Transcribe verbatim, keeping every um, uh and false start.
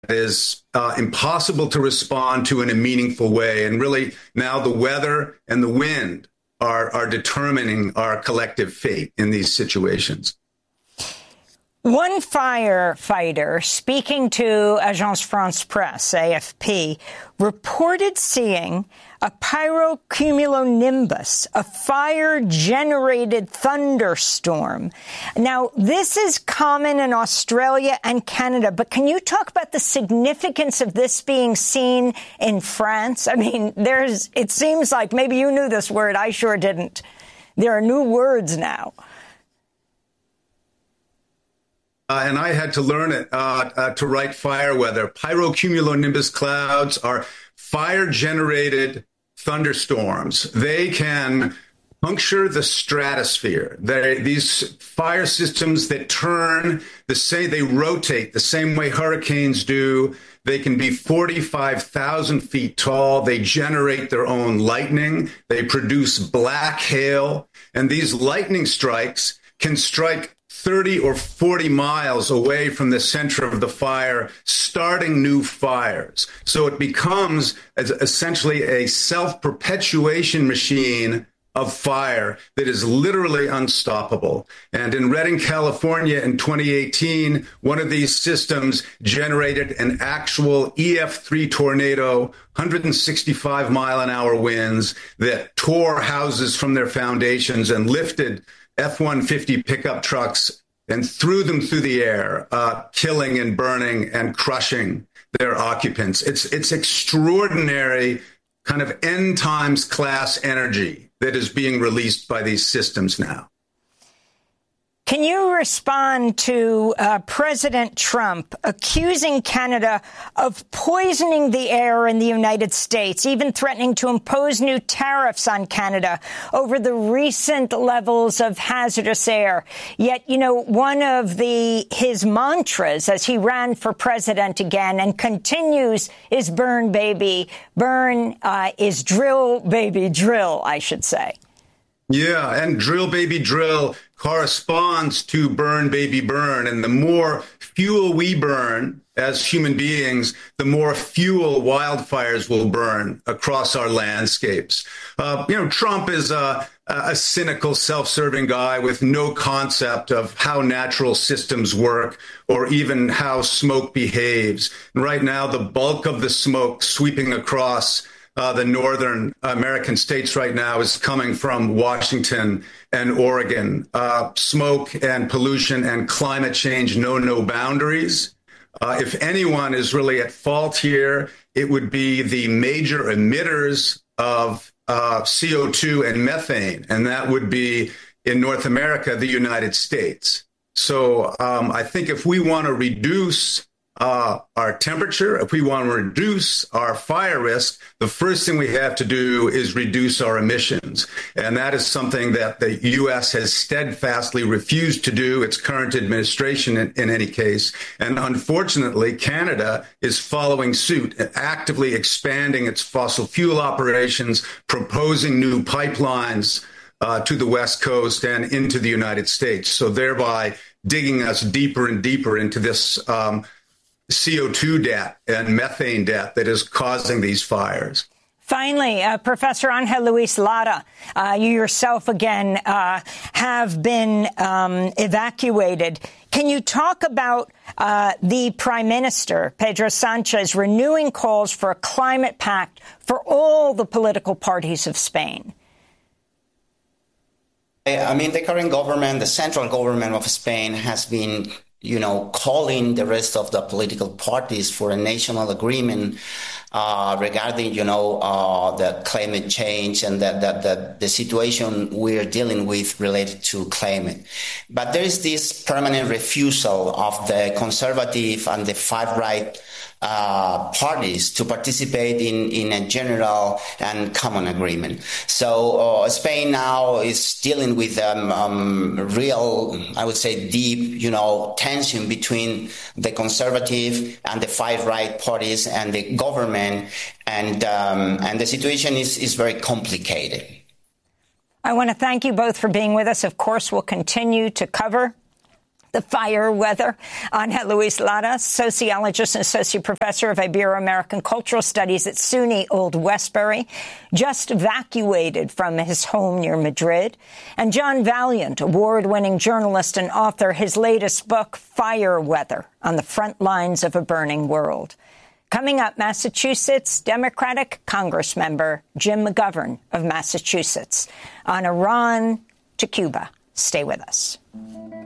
is uh, impossible to respond to in a meaningful way. And really now the weather and the wind are, are determining our collective fate in these situations. One firefighter speaking to Agence France Presse, A F P, reported seeing a pyrocumulonimbus, a fire-generated thunderstorm. Now, this is common in Australia and Canada, but can you talk about the significance of this being seen in France? I mean, there's, it seems like maybe you knew this word. I sure didn't. There are new words now. Uh, and I had to learn it uh, uh, to write fire weather. Pyrocumulonimbus clouds are fire-generated thunderstorms. They can puncture the stratosphere. They, these fire systems that turn the same, they rotate the same way hurricanes do. They can be forty-five thousand feet tall. They generate their own lightning. They produce black hail. And these lightning strikes can strike thirty or forty miles away from the center of the fire, starting new fires. So it becomes essentially a self-perpetuation machine of fire that is literally unstoppable. And in Redding, California in twenty eighteen, one of these systems generated an actual E F three tornado, one hundred sixty-five mile an hour winds that tore houses from their foundations and lifted F one fifty pickup trucks and threw them through the air, uh, killing and burning and crushing their occupants. It's it's extraordinary kind of end times class energy that is being released by these systems now. Can you respond to uh, President Trump accusing Canada of poisoning the air in the United States, even threatening to impose new tariffs on Canada over the recent levels of hazardous air? Yet, you know, one of the his mantras as he ran for president again and continues is burn, baby, burn uh, is drill, baby, drill, I should say. Yeah, and drill, baby, drill corresponds to burn, baby, burn. And the more fuel we burn as human beings, the more fuel wildfires will burn across our landscapes. Uh, you know, Trump is a, a cynical, self-serving guy with no concept of how natural systems work or even how smoke behaves. And right now, the bulk of the smoke sweeping across Uh, the northern American states right now is coming from Washington and Oregon. Uh, smoke and pollution and climate change know no boundaries. Uh, if anyone is really at fault here, it would be the major emitters of uh, C O two and methane, and that would be in North America, the United States. So um, I think if we want to reduce Uh, our temperature, if we want to reduce our fire risk, the first thing we have to do is reduce our emissions. And that is something that the U S has steadfastly refused to do, its current administration in, in any case. And unfortunately, Canada is following suit, actively expanding its fossil fuel operations, proposing new pipelines uh, to the West Coast and into the United States. So thereby digging us deeper and deeper into this um, C O two debt and methane debt that is causing these fires. Finally, uh, Professor Ángel Luis Lara, uh, you yourself again uh, have been um, evacuated. Can you talk about uh, the Prime Minister, Pedro Sanchez, renewing calls for a climate pact for all the political parties of Spain? I mean, the current government, the central government of Spain has been you know, calling the rest of the political parties for a national agreement uh, regarding, you know, uh, the climate change and the, the, the, the situation we're dealing with related to climate. But there is this permanent refusal of the conservative and the far-right uh, parties to participate in, in a general and common agreement. So uh, Spain now is dealing with um, um, real, I would say, deep, you know, tension between the conservative and the far-right parties and the government, and um, and the situation is, is very complicated. I want to thank you both for being with us. Of course, we'll continue to cover The fire weather. Ángel Luis Lara, sociologist and associate professor of Ibero-American cultural studies at SUNY Old Westbury, just evacuated from his home near Madrid. And John Valiant, award-winning journalist and author, his latest book, Fire Weather, on the front lines of a burning world. Coming up, Massachusetts Democratic Congress member Jim McGovern of Massachusetts on Iran to Cuba. Stay with us.